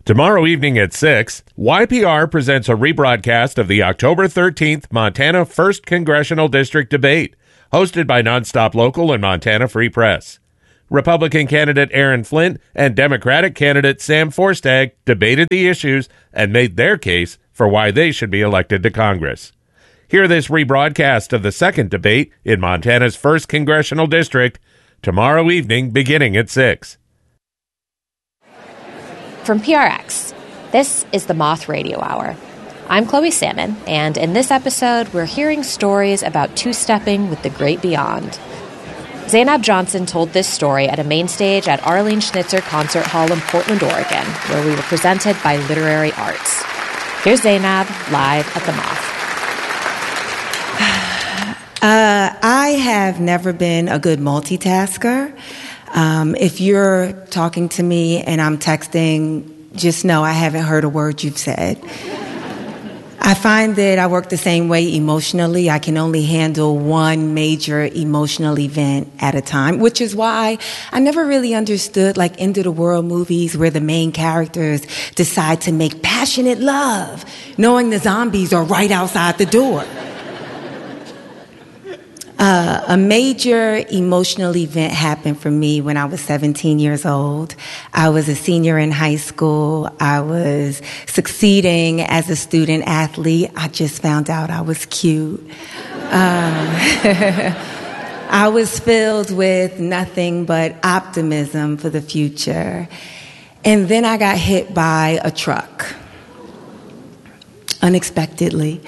Tomorrow evening at 6, YPR presents a rebroadcast of the October 13th Montana 1st Congressional District debate, hosted by Nonstop Local and Montana Free Press. Republican candidate Aaron Flint and Democratic candidate Sam Forstag debated the issues and made their case for why they should be elected to Congress. Hear this rebroadcast of the second debate in Montana's 1st Congressional District tomorrow evening beginning at 6. From PRX, this is the Moth Radio Hour. I'm Chloe Salmon, and in this episode, we're hearing stories about two-stepping with the great beyond. Zainab Johnson told this story at a main stage at Arlene Schnitzer Concert Hall in Portland, Oregon, where we were presented by Literary Arts. Here's Zainab live at the Moth. I have never been a good multitasker. If you're talking to me and I'm texting, just know I haven't heard a word you've said. I find that I work the same way emotionally. I can only handle one major emotional event at a time, which is why I never really understood like end of the world movies where the main characters decide to make passionate love, knowing the zombies are right outside the door. A major emotional event happened for me when I was 17 years old. I was a senior in high school. I was succeeding as a student athlete. I just found out I was cute. I was filled with nothing but optimism for the future. And then I got hit by a truck. Unexpectedly.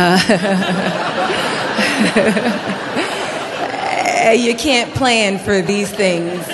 You can't plan for these things.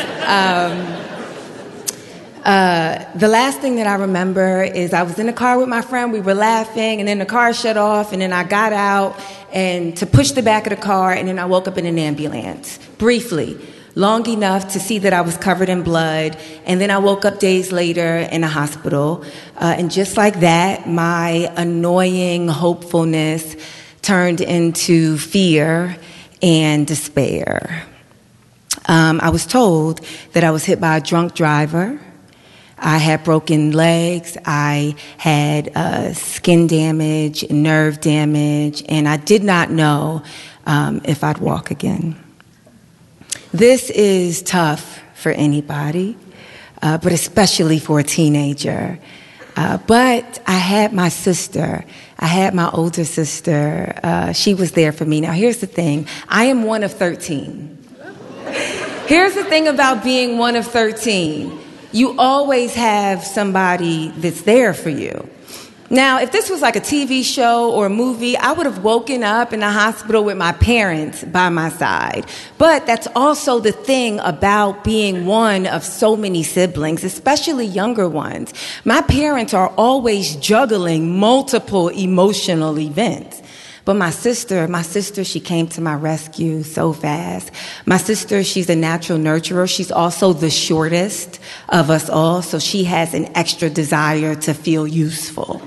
The last thing that I remember is I was in the car with my friend. We were laughing, and then the car shut off, and then I got out and to push the back of the car, and then I woke up in an ambulance, briefly, long enough to see that I was covered in blood, and then I woke up days later in a hospital. And just like that, my annoying hopefulness turned into fear and despair. I was told that I was hit by a drunk driver. I had broken legs. I had skin damage, nerve damage, and I did not know if I'd walk again. This is tough for anybody, but especially for a teenager. But I had my sister. I had my older sister. She was there for me. Now, here's the thing. I am one of 13. Here's the thing about being one of 13. You always have somebody that's there for you. Now, if this was like a TV show or a movie, I would have woken up in the hospital with my parents by my side. But that's also the thing about being one of so many siblings, especially younger ones. My parents are always juggling multiple emotional events. But my sister, she came to my rescue so fast. My sister, she's a natural nurturer. She's also the shortest of us all, so she has an extra desire to feel useful.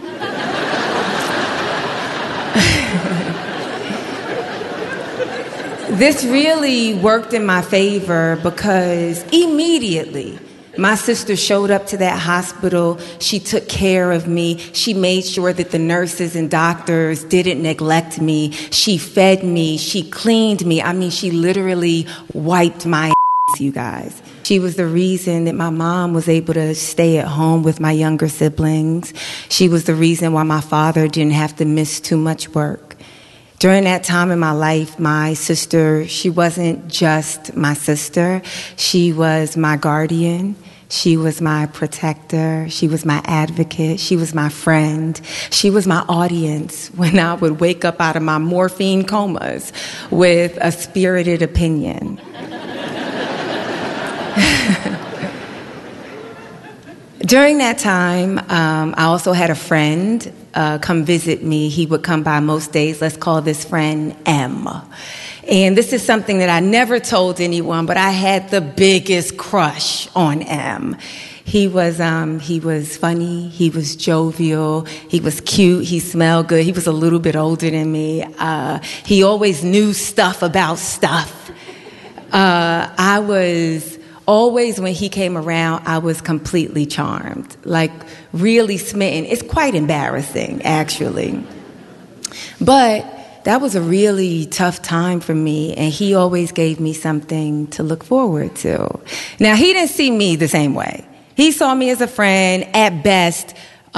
This really worked in my favor because immediately my sister showed up to that hospital. She took care of me. She made sure that the nurses and doctors didn't neglect me. She fed me. She cleaned me. I mean, she literally wiped my ass, you guys. She was the reason that my mom was able to stay at home with my younger siblings. She was the reason why my father didn't have to miss too much work. During that time in my life, my sister, she wasn't just my sister. She was my guardian. She was my protector. She was my advocate. She was my friend. She was my audience when I would wake up out of my morphine comas with a spirited opinion. During that time, I also had a friend come visit me. He would come by most days. Let's call this friend M. And this is something that I never told anyone, but I had the biggest crush on M. He was funny, he was jovial, he was cute, he smelled good, he was a little bit older than me. He always knew stuff about stuff. I was always when he came around, I was completely charmed, like really smitten. It's quite embarrassing, actually. But that was a really tough time for me, and he always gave me something to look forward to. Now, he didn't see me the same way. He saw me as a friend, at best,